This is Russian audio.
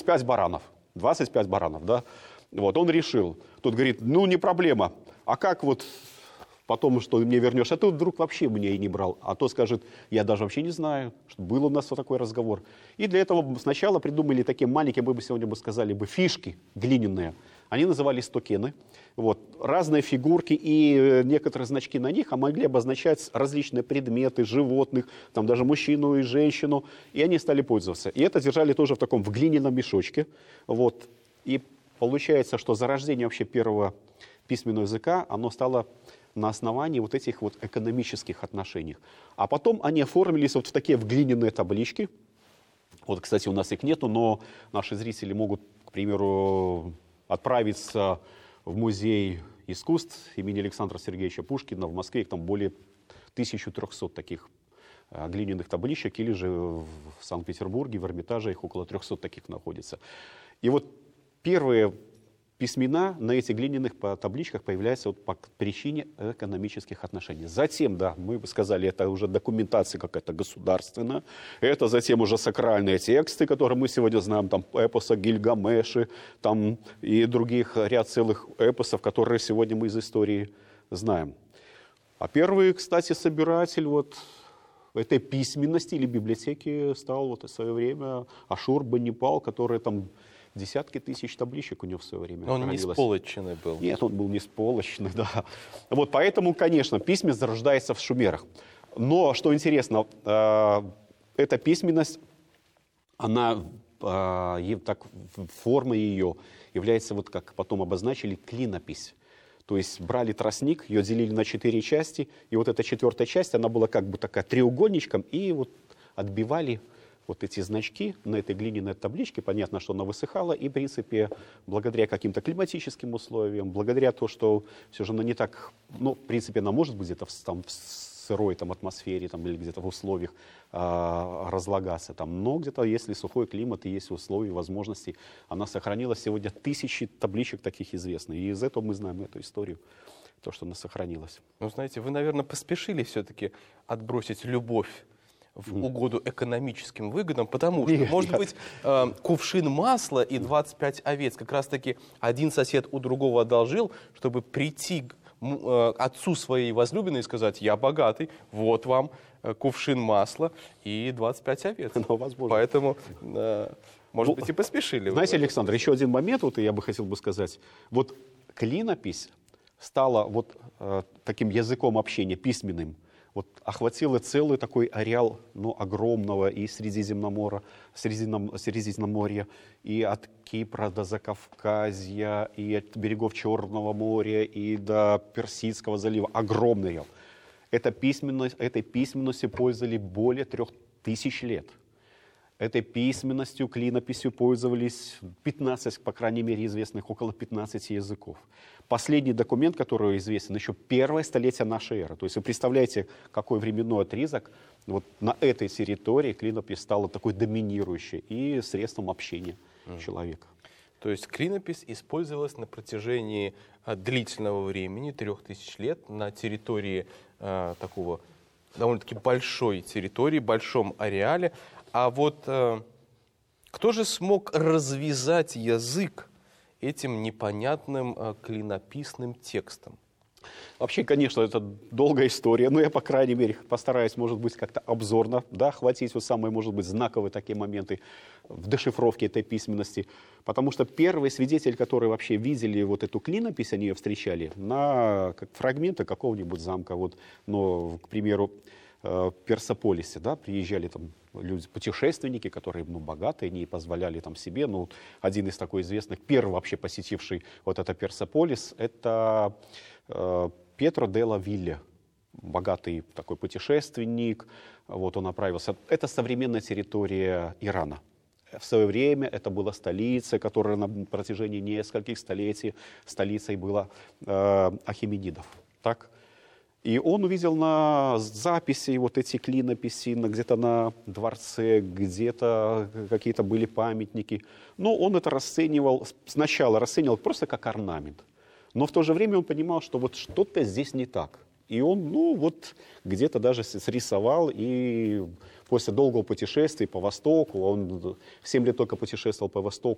25 баранов. 25 баранов, да. Вот, он решил. Тут говорит, ну, не проблема. А как вот потом, что мне вернешь? А ты вдруг вообще меня и не брал. А то скажет, я даже вообще не знаю, что был у нас вот такой разговор. И для этого сначала придумали такие маленькие, мы бы сегодня бы сказали, фишки глиняные. Они назывались токены. Вот. Разные фигурки и некоторые значки на них могли обозначать различные предметы, животных, там даже мужчину и женщину. И они стали пользоваться. И это держали тоже в глиняном мешочке. Вот. И получается, что зарождение вообще первого письменного языка, оно стало на основании вот этих вот экономических отношений. А потом они оформились вот в такие глиняные таблички. Вот, кстати, у нас их нету, но наши зрители могут, к примеру, отправиться в музей искусств имени Александра Сергеевича Пушкина в Москве. Их там более 1300 таких глиняных табличек, или же в Санкт-Петербурге, в Эрмитаже их около 300 таких находится. И вот первые письмена на этих глиняных табличках появляются вот по причине экономических отношений. Затем, да, мы бы сказали, это уже документация какая-то государственная, это затем уже сакральные тексты, которые мы сегодня знаем, там эпоса Гильгамеши, там и других ряд целых эпосов, которые сегодня мы из истории знаем. А первый, кстати, собиратель вот этой письменности или библиотеки стал вот в свое время Ашурбанипал, который там десятки тысяч табличек у него в свое время Он не сполоченный был. Нет, он был не сполоченный, да. Вот поэтому, конечно, письменность зарождается в шумерах. Но, что интересно, эта письменность, она, так, форма ее является, вот как потом обозначили, клинопись. То есть брали тростник, ее делили на 4 части, и вот эта 4-я часть, она была как бы такая треугольничком, и вот отбивали вот эти значки на этой глиняной табличке. Понятно, что она высыхала, и, в принципе, благодаря каким-то климатическим условиям, благодаря тому, что все же она не так, ну, в принципе, она может быть где-то в сырой там, атмосфере там, или где-то в условиях разлагаться, там, но где-то, если сухой климат и есть условия, возможности, она сохранилась. Сегодня тысячи табличек таких известны, и из этого мы знаем эту историю, то, что она сохранилась. Ну, знаете, вы, наверное, поспешили все-таки отбросить любовь в угоду экономическим выгодам, потому что, может быть, кувшин масла и 25 овец как раз-таки один сосед у другого одолжил, чтобы прийти к отцу своей возлюбленной и сказать, я богатый, вот вам кувшин масла и 25 овец. Ну, возможно. Поэтому, может быть, и поспешили. Знаете, Александр, еще один момент, вот я бы хотел бы сказать. Вот клинопись стала вот таким языком общения, письменным. Вот охватила целый такой ареал, ну, огромного и Средиземноморья, и от Кипра до Закавказья, и от берегов Черного моря, и до Персидского залива. Огромный ареал. Этой письменностью пользовались более 3000 лет. Этой письменностью, клинописью пользовались 15, по крайней мере, известных около 15 языков. Последний документ, который известен, еще 1-е столетие нашей эры. То есть вы представляете, какой временной отрезок вот на этой территории клинопись стала такой доминирующей и средством общения человека. То есть клинопись использовалась на протяжении длительного времени, 3000 лет, на территории такого довольно-таки большой территории, большом ареале. А вот кто же смог развязать язык этим непонятным клинописным текстом? Вообще, конечно, это долгая история, но я, по крайней мере, постараюсь, может быть, как-то обзорно, да, охватить вот самые, может быть, знаковые такие моменты в дешифровке этой письменности. Потому что первые свидетели, которые вообще видели вот эту клинопись, они ее встречали на фрагменты какого-нибудь замка. Вот, но, к примеру, в Персополисе, да, приезжали там люди, путешественники, которые, ну, богатые, не позволяли там себе. Ну, один из такой известных, первый вообще посетивший вот это Персополис, это Пьетро делла Вилля, богатый такой путешественник. Вот он отправился. Это современная территория Ирана. В свое время это была столица, которая на протяжении нескольких столетий столицей была ахеменидов. Так? И он увидел на записи вот эти клинописи, где-то на дворце, где-то какие-то были памятники. Но он это сначала расценивал просто как орнамент. Но в то же время он понимал, что вот что-то здесь не так. И он, ну вот, где-то даже срисовал, и после долгого путешествия по Востоку, он 7 лет только путешествовал по Востоку,